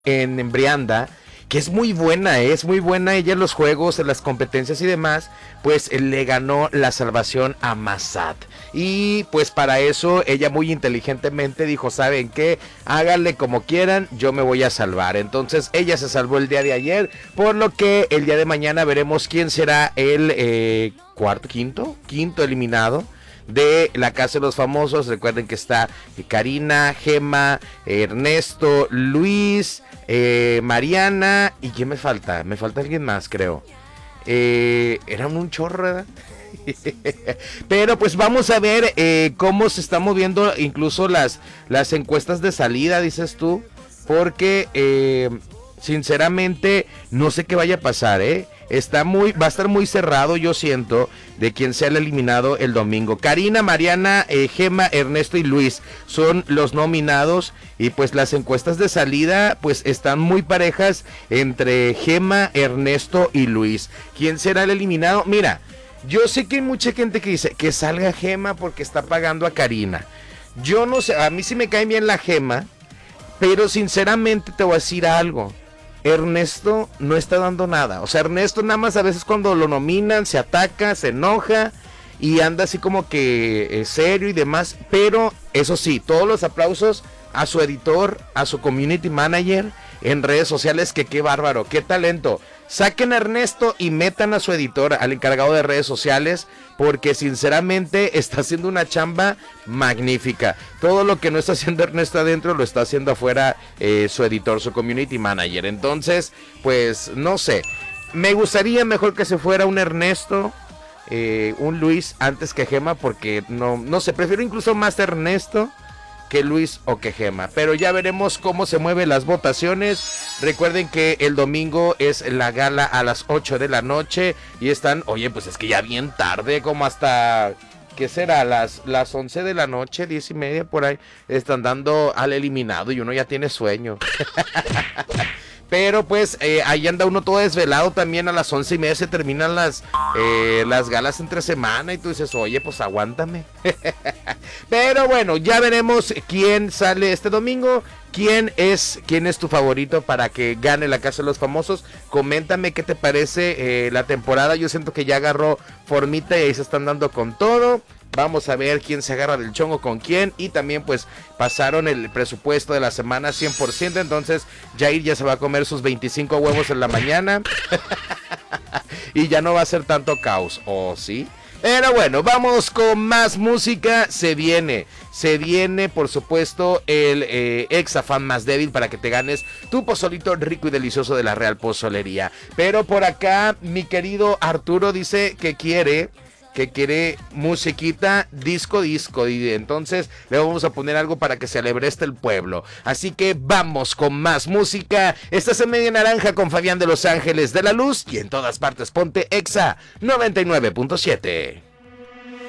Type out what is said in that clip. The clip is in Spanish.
en Brianda, que es muy buena ella en los juegos, en las competencias y demás, pues le ganó la salvación a Massad. Y pues para eso ella muy inteligentemente dijo, ¿saben qué? Háganle como quieran, yo me voy a salvar. Entonces ella se salvó el día de ayer, por lo que el día de mañana veremos quién será el quinto eliminado de la Casa de los Famosos. Recuerden que está Karina, Gema, Ernesto, Luis, Mariana, ¿y quién me falta? Me falta alguien más, creo. Eran un chorro, ¿verdad? Pero pues vamos a ver cómo se están moviendo incluso las encuestas de salida, dices tú, porque sinceramente no sé qué vaya a pasar, va a estar muy cerrado, yo siento, de quien sea el eliminado el domingo. Karina, Mariana, Gema, Ernesto y Luis son los nominados, y pues las encuestas de salida pues están muy parejas entre Gema, Ernesto y Luis. ¿Quién será el eliminado? Mira, yo sé que hay mucha gente que dice que salga Gema porque está pagando a Karina. Yo no sé, a mí sí me cae bien la Gema, pero sinceramente te voy a decir algo. Ernesto no está dando nada. O sea, Ernesto nada más a veces cuando lo nominan se ataca, se enoja y anda así como que serio y demás. Pero eso sí, todos los aplausos a su editor, a su community manager en redes sociales, que qué bárbaro, qué talento. Saquen a Ernesto y metan a su editor, al encargado de redes sociales, porque sinceramente está haciendo una chamba magnífica. Todo lo que no está haciendo Ernesto adentro lo está haciendo afuera su editor, su community manager. Entonces, pues no sé, me gustaría mejor que se fuera un Ernesto, un Luis antes que Gema, porque no sé, prefiero incluso más a Ernesto que Luis o que Gema, pero ya veremos cómo se mueven las votaciones. Recuerden que el domingo es la gala a las 8 de la noche y están, oye, pues es que ya bien tarde, como hasta, ¿qué será? Las 11 de la noche, 10:30 por ahí, están dando al eliminado y uno ya tiene sueño. Pero pues ahí anda uno todo desvelado también. A las 11:30 se terminan las galas entre semana y tú dices, oye, pues aguántame. Pero bueno, ya veremos quién sale este domingo. ¿Quién es tu favorito para que gane la Casa de los Famosos? Coméntame qué te parece la temporada. Yo siento que ya agarró formita y ahí se están dando con todo. Vamos a ver quién se agarra del chongo con quién. Y también pues pasaron el presupuesto de la semana 100%. Entonces Jair ya se va a comer sus 25 huevos en la mañana. Y ya no va a ser tanto caos, ¿o sí? Pero bueno, vamos con más música. Se viene por supuesto el Exafan más débil para que te ganes tu pozolito rico y delicioso de la Real Pozolería. Pero por acá mi querido Arturo dice que quiere musiquita disco, y entonces le vamos a poner algo para que se alebreste el pueblo. Así que vamos con más música. Estás en Media Naranja con Fabián de Los Ángeles de la Luz, y en todas partes ponte Exa 99.7.